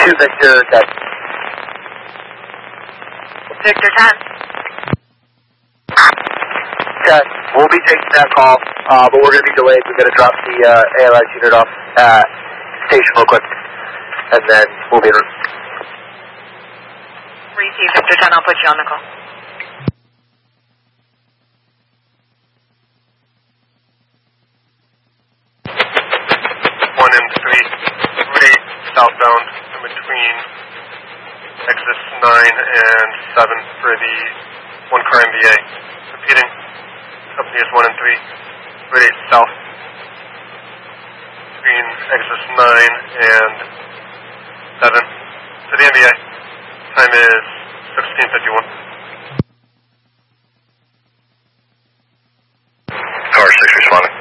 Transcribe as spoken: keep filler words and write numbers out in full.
two Victor ten. Victor ten. ten. We'll be taking that call, uh, but we're going to be delayed. We've got to drop the uh, A L S unit off at station real quick, and then we'll be in. Receive Victor ten, I'll put you on the call. one and three, Route eight southbound in between exits nine and seven for the one car M V A. Repeating, company is one and three, Route eight south between exits nine and seven for the M V A. Time is sixteen fifty-one. Car six responding.